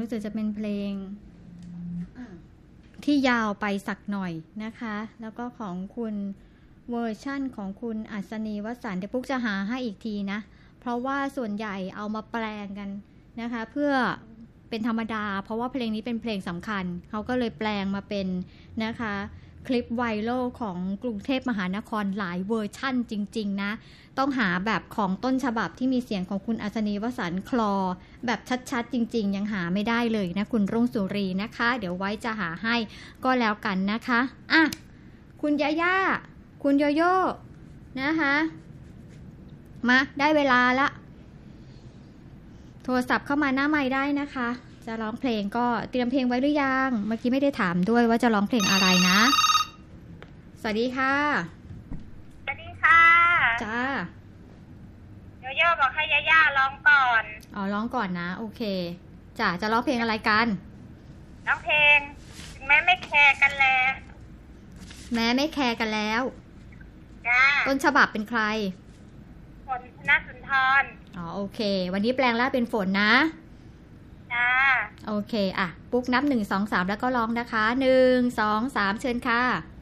รู้สึกจะเป็นเพลงที่ยาวไปสักหน่อยนะคะแล้วก็ของคุณเวอร์ชั่นของคุณอัศนีวสันต์เดี๋ยวปุ๊กจะหาให้อีกทีนะเพราะว่าส่วนใหญ่เอามาแปลงกันนะคะเพื่อเป็นธรรมดาเพราะว่าเพลงนี้เป็นเพลงสำคัญเขาก็เลยแปลงมาเป็นนะคะคลิปไวรัลของกรุงเทพมหานครหลายเวอร์ชั่นจริงๆนะต้องหาแบบของต้นฉบับที่มีเสียงของคุณอัศนีวสันต์คลอแบบชัดๆจริงๆยังหาไม่ได้เลยนะคุณรุ่งสุรีนะคะเดี๋ยวไว้จะหาให้ก็แล้วกันนะคะอ่ะคุณย่าย่าคุณโยโย่นะคะมาได้เวลาละโทรศัพท์เข้ามาหน้าไมค์ได้นะคะจะร้องเพลงก็เตรียมเพลงไว้หรือยังเมื่อกี้ไม่ได้ถามด้วยว่าจะร้องเพลงอะไรนะสวัสดีค่ะสวัสดีค่ะจ้าโยโย่บอกให้ย่าย่าร้องก่อนอ๋อร้องก่อนนะโอเคจ้าจะร้องเพลงอะไรกันร้องเพลงถึงแม้ไม่แคร์กันแล้วแม้ไม่แคร์กันแล้วจ้าต้นฉบับเป็นใครฝนธนสุนทรอ๋อโอเควันนี้แปลงร่างเป็นฝนนะจ้าโอเคอ่ะปุ๊กนับ1 2 3แล้วก็ร้องนะคะ1 2 3เชิญค่ะ